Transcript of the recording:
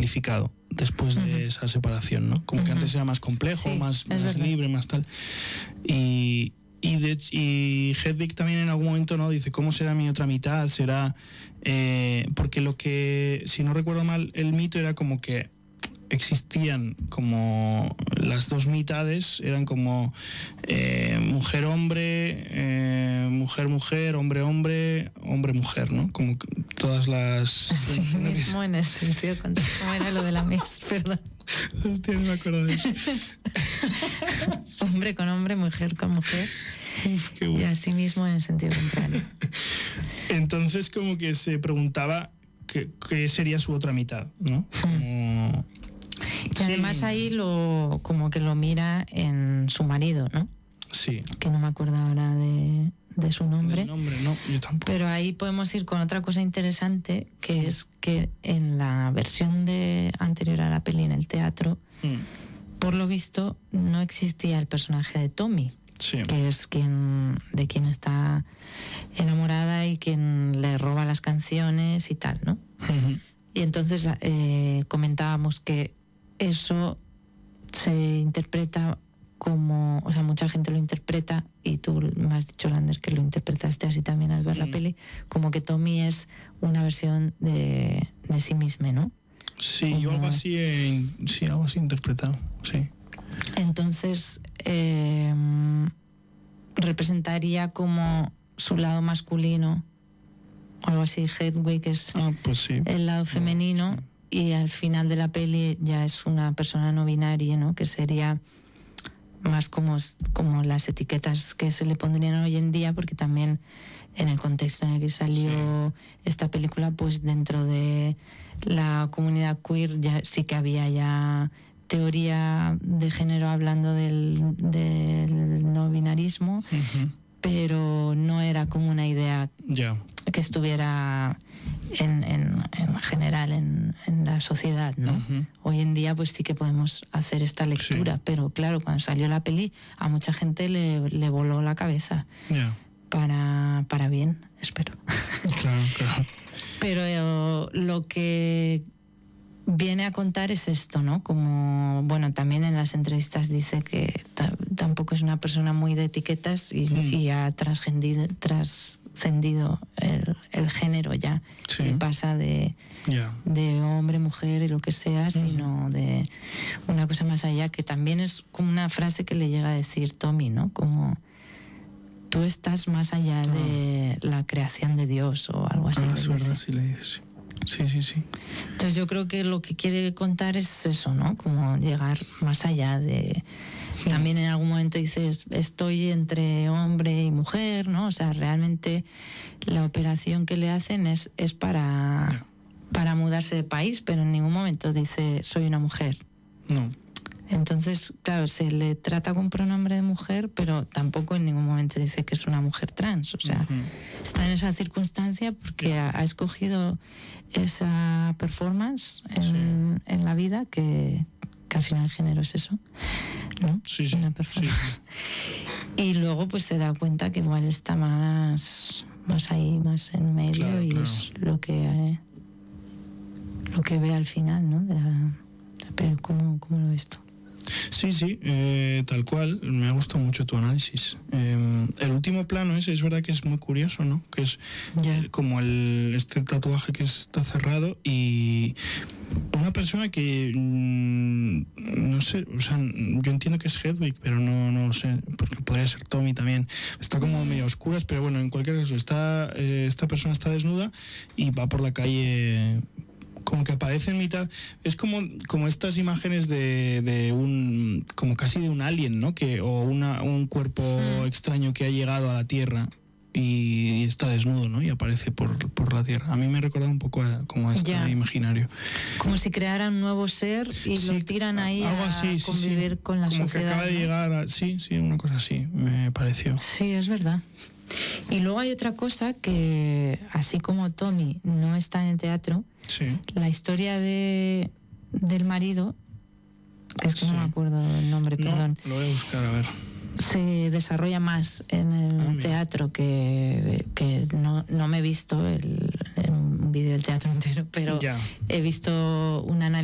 simplificado después de esa separación, ¿no? Como que antes era más complejo, Sí, más verdad. libre, más tal. Y Hedwig también en algún momento, ¿no? Dice, ¿cómo será mi otra mitad? Será... porque lo que, si no recuerdo mal, el mito era como que existían como las dos mitades, eran como mujer-hombre, mujer-mujer, hombre-hombre, hombre-mujer, ¿no? Como que todas las... Sí, mismo en el sentido contrario. ¿Cómo era lo de la mes? Perdón. Hostia, no me acuerdo de eso. Hombre con hombre, mujer con mujer. Uf, qué Y bueno. así mismo en el sentido contrario. Entonces como que se preguntaba qué sería su otra mitad, ¿no? Como... Y además ahí como que lo mira en su marido, ¿no? Sí. Que no me acuerdo ahora de su nombre. El nombre, no, yo tampoco. Pero ahí podemos ir con otra cosa interesante, que es que en la versión anterior a la peli en el teatro, por lo visto, no existía el personaje de Tommy, Sí. que es de quien está enamorada y quien le roba las canciones y tal, ¿no? Y entonces comentábamos que eso se interpreta como, o sea, mucha gente lo interpreta, y tú me has dicho, Lander, que lo interpretaste así también al ver la peli, como que Tommy es una versión de sí misma, ¿no? Sí, yo algo así interpretado, sí. Entonces representaría como su lado masculino, o algo así. Hedwig es pues sí. el lado femenino, y al final de la peli ya es una persona no binaria, ¿no? Que sería más como las etiquetas que se le pondrían hoy en día, porque también en el contexto en el que salió esta película, pues dentro de la comunidad queer ya sí que había ya teoría de género hablando del no binarismo, pero no era como una idea que estuviera en general en la sociedad, ¿no? Hoy en día pues sí que podemos hacer esta lectura, pero claro, cuando salió la peli a mucha gente le voló la cabeza. Para bien, espero. Claro. Pero lo que viene a contar es esto, ¿no? Como, bueno, también en las entrevistas dice que tampoco es una persona muy de etiquetas y ha trascendido el género ya. Sí. Y pasa de hombre, mujer y lo que sea, sino de una cosa más allá, que también es como una frase que le llega a decir Tommy, ¿no? Como tú estás más allá de la creación de Dios o algo así. Es verdad, sí le dices. Sí. Entonces yo creo que lo que quiere contar es eso, ¿no? Como llegar más allá de... También en algún momento dices, estoy entre hombre y mujer, ¿no? O sea, realmente la operación que le hacen es para mudarse de país, pero en ningún momento dice, soy una mujer. No. Entonces, claro, se le trata con pronombre de mujer, pero tampoco en ningún momento dice que es una mujer trans. O sea, está en esa circunstancia porque ha escogido esa performance en la vida, que al final el género es eso, ¿no? Sí. Una performance. Y luego pues se da cuenta que igual está más ahí, más en medio, es lo que ve al final, ¿no? Pero ¿cómo lo ves tú? Sí, tal cual. Me ha gustado mucho tu análisis. El último plano es verdad que es muy curioso, ¿no? Que es como este tatuaje que está cerrado, y una persona que no sé, o sea, yo entiendo que es Hedwig, pero no lo sé, porque podría ser Tommy también. Está como medio a oscuras, pero bueno, en cualquier caso esta persona está desnuda y va por la calle, como que aparece en mitad. Es como estas imágenes de un, como casi de un alien, ¿no? O un cuerpo extraño que ha llegado a la Tierra y está desnudo, ¿no? Y aparece por la Tierra. A mí me recuerda un poco como a este imaginario. Como si creara un nuevo ser y lo tiran ahí algo así, a convivir con la como sociedad. Como que acaba de llegar sí, una cosa así, me pareció. Sí, es verdad. Y luego hay otra cosa que, así como Tommy no está en el teatro, la historia del marido, que es que no me acuerdo el nombre, perdón. Lo voy a buscar, a ver. Se desarrolla más en el teatro, que no me he visto un vídeo del teatro entero, pero he visto un análisis